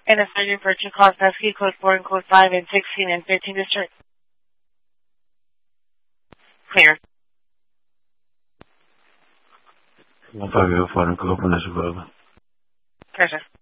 And a Sergeant Virtue calls Pesky, code 4 and code 5 and 16 and 15 district. Clear. 1 5 4 and code 4 and 5. Pleasure.